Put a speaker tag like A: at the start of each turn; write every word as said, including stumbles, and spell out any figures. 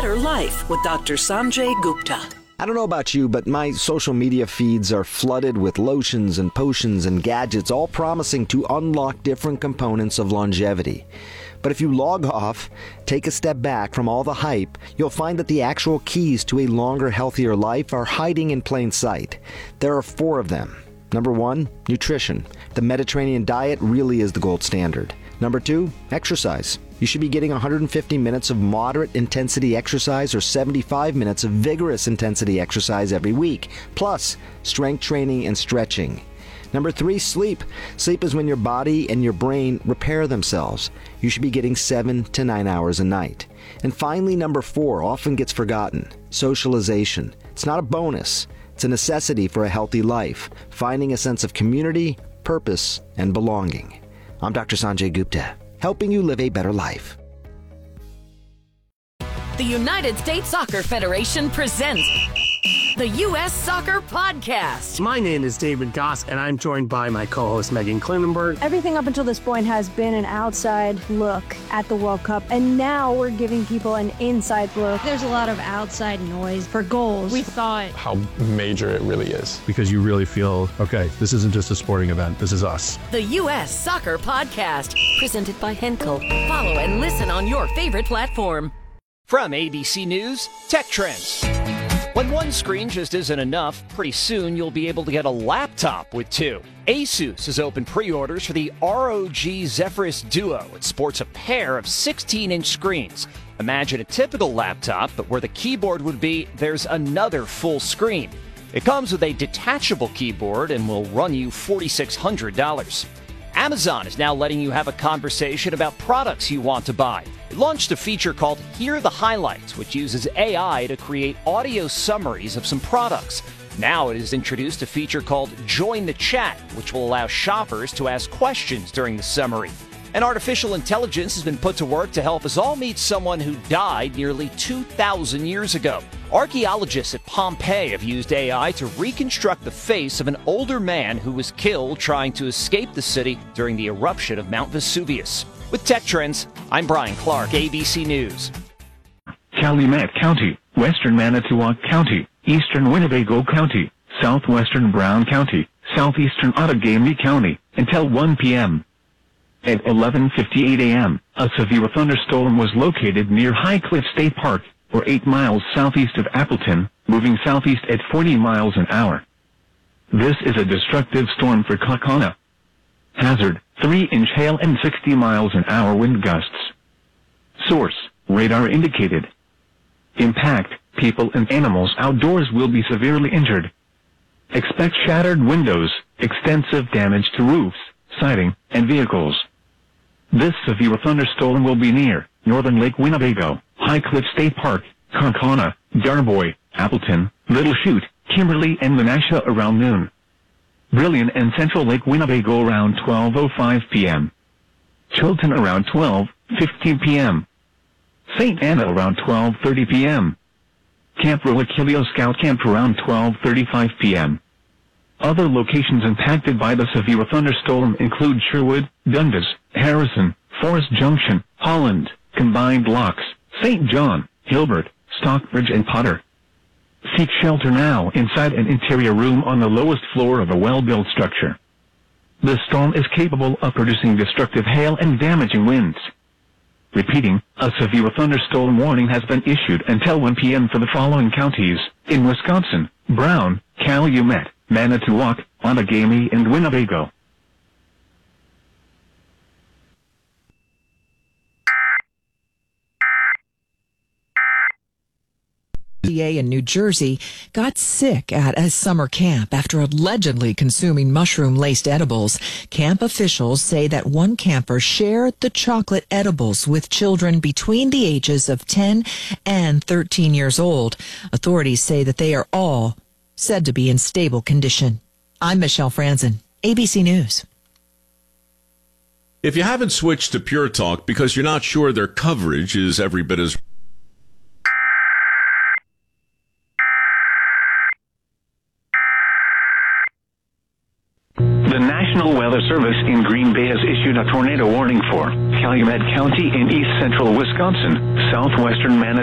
A: better life with Doctor Sanjay Gupta.
B: I don't know about you, but my social media feeds are flooded with lotions and potions and gadgets, all promising to unlock different components of longevity. But if you log off, take a step back from all the hype, you'll find that the actual keys to a longer, healthier life are hiding in plain sight. There are four of them. Number one, nutrition. The Mediterranean diet really is the gold standard. Number two, exercise. You should be getting one hundred fifty minutes of moderate intensity exercise or seventy-five minutes of vigorous intensity exercise every week, plus strength training and stretching. Number three, sleep. Sleep is when your body and your brain repair themselves. You should be getting seven to nine hours a night. And finally, number four, often gets forgotten, socialization. It's not a bonus. It's a necessity for a healthy life, finding a sense of community, purpose, and belonging. I'm Doctor Sanjay Gupta, helping you live a better life.
C: The United States Soccer Federation presents the U S Soccer Podcast.
D: My name is David Goss, and I'm joined by my co-host Megan Klinenberg.
E: Everything up until this point has been an outside look at the World Cup, and now we're giving people an inside look.
F: There's a lot of outside noise for goals.
G: We thought
H: how major it really is.
I: Because you really feel, okay, this isn't just a sporting event, this is us.
C: The U S Soccer Podcast, presented by Henkel. Follow and listen on your favorite platform.
J: From A B C News, Tech Trends. When one screen just isn't enough, pretty soon you'll be able to get a laptop with two. Asus has opened pre-orders for the R O G Zephyrus Duo. It sports a pair of sixteen-inch screens. Imagine a typical laptop, but where the keyboard would be, there's another full screen. It comes with a detachable keyboard and will run you four thousand six hundred dollars. Amazon is now letting you have a conversation about products you want to buy. It launched a feature called Hear the Highlights, which uses A I to create audio summaries of some products. Now it has introduced a feature called Join the Chat, which will allow shoppers to ask questions during the summary. And artificial intelligence has been put to work to help us all meet someone who died nearly two thousand years ago. Archaeologists at Pompeii have used A I to reconstruct the face of an older man who was killed trying to escape the city during the eruption of Mount Vesuvius. With Tech Trends, I'm Brian Clark, A B C News.
K: Calumet County, Western Manitowoc County, Eastern Winnebago County, Southwestern Brown County, Southeastern Outagamie County, until one p.m. At eleven fifty-eight a.m., a severe thunderstorm was located near High Cliff State Park, or eight miles southeast of Appleton, moving southeast at forty miles an hour. This is a destructive storm for Kaukauna. Hazard, three-inch hail and sixty miles an hour wind gusts. Source, radar indicated. Impact, people and animals outdoors will be severely injured. Expect shattered windows, extensive damage to roofs, siding, and vehicles. This severe thunderstorm will be near northern Lake Winnebago, High Cliff State Park, Kaukauna, Darboy, Appleton, Little Chute, Kimberly, and Menasha around noon. Brillion and Central Lake Winnebago around twelve oh five p.m. Chilton around twelve fifteen p.m. Saint Anna around twelve thirty p.m. Camp Roachilio Scout Camp around twelve thirty-five p.m. Other locations impacted by the severe thunderstorm include Sherwood, Dundas, Harrison, Forest Junction, Holland, Combined Locks, Saint John, Hilbert, Stockbridge, and Potter. Seek shelter now inside an interior room on the lowest floor of a well-built structure. The storm is capable of producing destructive hail and damaging winds. Repeating, a severe thunderstorm warning has been issued until one p.m. for the following counties: in Wisconsin, Brown, Calumet, Manitowoc, Outagamie, and Winnebago.
L: in New Jersey got sick at a summer camp after allegedly consuming mushroom-laced edibles. Camp officials say that one camper shared the chocolate edibles with children between the ages of ten and thirteen years old. Authorities say that they are all said to be in stable condition. I'm Michelle Franzen, A B C News.
M: If you haven't switched to Pure Talk because you're not sure their coverage is every bit as
K: The National Weather Service in Green Bay has issued a tornado warning for Calumet County in east central Wisconsin, southwestern Manitoba,